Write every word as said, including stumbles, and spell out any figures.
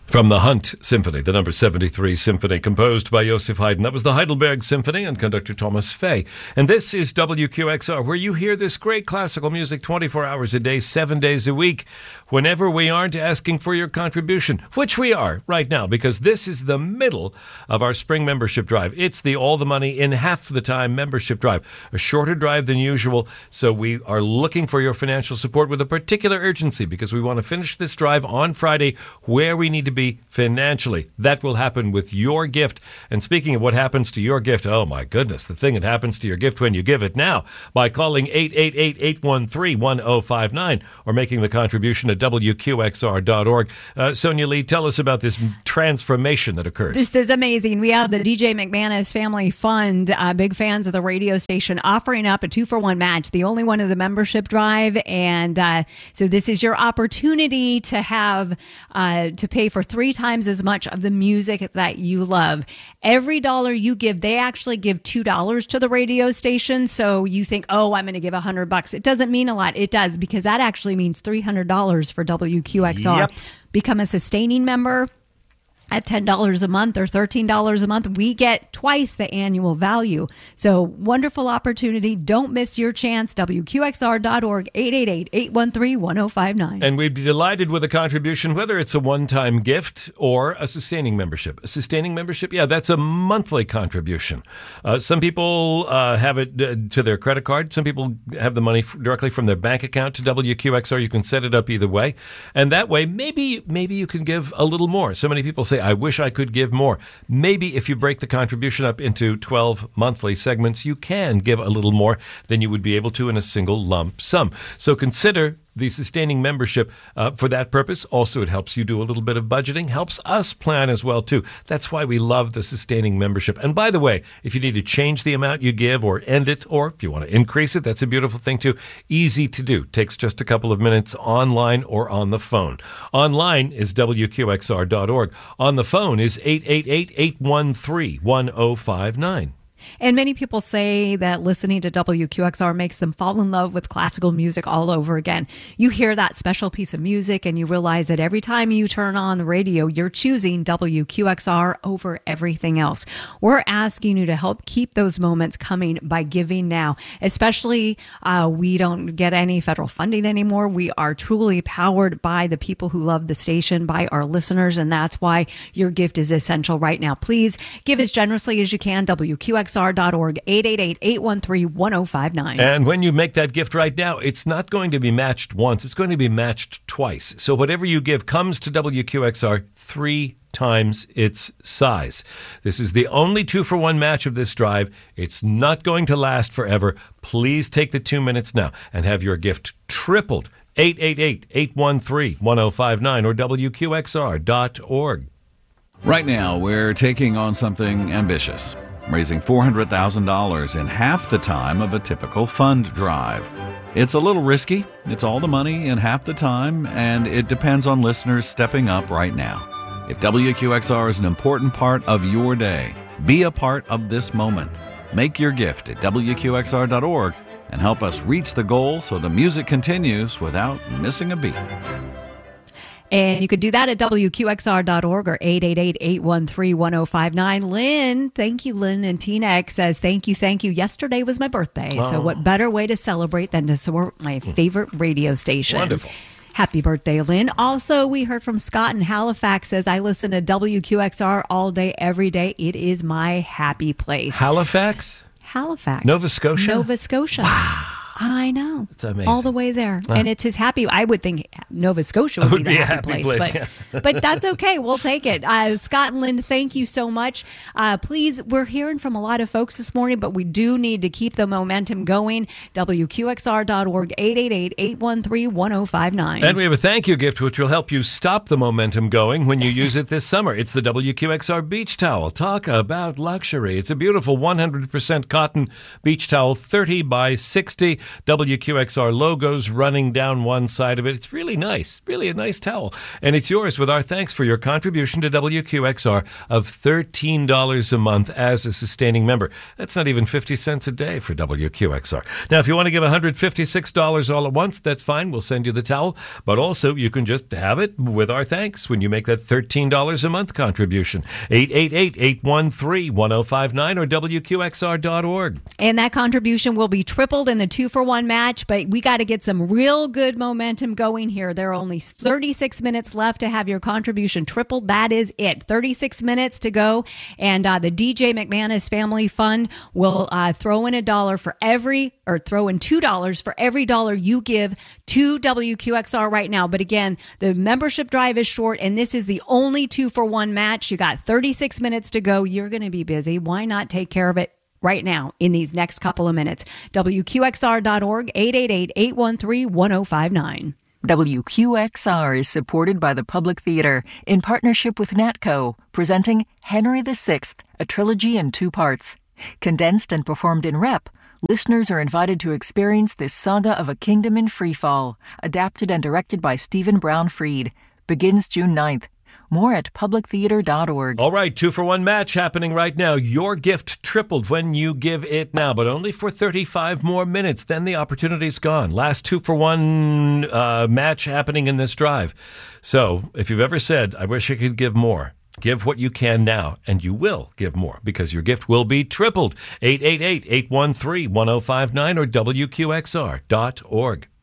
From the Hunt Symphony, the number seventy-three Symphony, composed by Joseph Haydn. That was the Heidelberg Symphony and conductor Thomas Fay. And this is W Q X R, where you hear this great classical music twenty-four hours a day, seven days a week, whenever we aren't asking for your contribution, which we are right now, because this is the middle of our spring membership drive. It's the all the money in half the time membership drive, a shorter drive than usual. So we are looking for your financial support with a particular urgency, because we want to finish this drive on Friday where we need to be financially. That will happen with your gift. And speaking of what happens to your gift, oh my goodness, the thing that happens to your gift when you give it now, by calling eight eight eight, eight one three, one oh five nine or making the contribution at W Q X R dot org. Uh, Sonia Lee, tell us about this transformation that occurs. This is amazing. We have the D J McManus Family Fund, uh, big fans of the radio station, offering up a two-for-one match, the only one of the membership drive. And uh, so this is your opportunity to have, uh, to pay for three times as much of the music that you love. Every dollar you give, they actually give two dollars to the radio station. So you think, oh, I'm going to give a hundred bucks. It doesn't mean a lot. It does, because that actually means three hundred dollars for W Q X R. Yep. Become a sustaining member at ten dollars a month or thirteen dollars a month. We get twice the annual value. So wonderful opportunity. Don't miss your chance. W Q X R dot org, eight eight eight, eight one three, one oh five nine. And we'd be delighted with a contribution, whether it's a one-time gift or a sustaining membership. A sustaining membership, yeah, that's a monthly contribution. Uh, some people uh, have it uh, to their credit card. Some people have the money f- directly from their bank account to W Q X R. You can set it up either way. And that way, maybe maybe you can give a little more. So many people say, I wish I could give more. Maybe if you break the contribution up into twelve monthly segments, you can give a little more than you would be able to in a single lump sum. So consider the sustaining membership uh, for that purpose. Also, it helps you do a little bit of budgeting, helps us plan as well, too. That's why we love the sustaining membership. And by the way, if you need to change the amount you give or end it, or if you want to increase it, that's a beautiful thing, too. Easy to do. Takes just a couple of minutes online or on the phone. Online is W Q X R dot org. On the phone is eight eight eight, eight one three, one oh five nine. And many people say that listening to W Q X R makes them fall in love with classical music all over again. You hear that special piece of music and you realize that every time you turn on the radio, you're choosing W Q X R over everything else. We're asking you to help keep those moments coming by giving now. Especially, uh, we don't get any federal funding anymore. We are truly powered by the people who love the station, by our listeners, and that's why your gift is essential right now. Please give as generously as you can. W Q X R dot org, eight eight eight, eight one three, one oh five nine. And when you make that gift right now, it's not going to be matched once. It's going to be matched twice. So whatever you give comes to W Q X R three times its size. This is the only two-for-one match of this drive. It's not going to last forever. Please take the two minutes now and have your gift tripled. eight eight eight, eight one three, one oh five nine or W Q X R dot org. Right now, we're taking on something ambitious, raising four hundred thousand dollars in half the time of a typical fund drive. It's a little risky, it's all the money in half the time, and it depends on listeners stepping up right now. If W Q X R is an important part of your day, be a part of this moment. Make your gift at W Q X R dot org and help us reach the goal so the music continues without missing a beat. And you could do that at W Q X R dot org or eight eight eight, eight one three, one oh five nine. Lynn, thank you, Lynn and Teaneck says, thank you, thank you. Yesterday was my birthday. Oh. So what better way to celebrate than to support my favorite radio station? Wonderful. Happy birthday, Lynn. Also, we heard from Scott in Halifax says, I listen to W Q X R all day, every day. It is my happy place. Halifax? Halifax. Nova Scotia? Nova Scotia. Wow. I know. It's amazing. All the way there. Uh-huh. And it's his happy, I would think Nova Scotia would, would be the be happy, a happy place. place, but, yeah. but that's okay. We'll take it. Uh, Scott and Lynn, thank you so much. Uh, please, we're hearing from a lot of folks this morning, but we do need to keep the momentum going. W Q X R dot org, eight eight eight, eight one three, one oh five nine. And we have a thank you gift which will help you stop the momentum going when you use it this summer. It's the W Q X R beach towel. Talk about luxury. It's a beautiful one hundred percent cotton beach towel, thirty by sixty. W Q X R logos running down one side of it. It's really nice, really a nice towel. And it's yours with our thanks for your contribution to W Q X R of thirteen dollars a month as a sustaining member. That's not even fifty cents a day for W Q X R. Now, if you want to give one hundred fifty-six dollars all at once, that's fine. We'll send you the towel. But also, you can just have it with our thanks when you make that thirteen dollars a month contribution. eight eight eight, eight one three, one oh five nine or W Q X R dot org. And that contribution will be tripled in the two-for-one match, but we got to get some real good momentum going here. There are only thirty-six minutes left to have your contribution tripled. That is it. thirty-six minutes to go, and uh, the D J McManus Family Fund will uh, throw in a dollar for every, or throw in two dollars for every dollar you give to W Q X R right now. But again, the membership drive is short, and this is the only two-for-one match. You got thirty-six minutes to go. You're going to be busy. Why not take care of it right now in these next couple of minutes? W Q X R dot org, eight eight eight, eight one three, one oh five nine. W Q X R is supported by the Public Theater in partnership with NATCO, presenting Henry the Sixth, a trilogy in two parts. Condensed and performed in rep, listeners are invited to experience this saga of a kingdom in freefall, adapted and directed by Stephen Brown Freed. Begins June ninth. More at public theater dot org. All right, two-for-one match happening right now. Your gift tripled when you give it now, but only for thirty-five more minutes. Then the opportunity's gone. Last two-for-one uh, match happening in this drive. So if you've ever said, I wish I could give more, give what you can now, and you will give more because your gift will be tripled. eight eight eight, eight one three, one oh five nine or W Q X R dot org.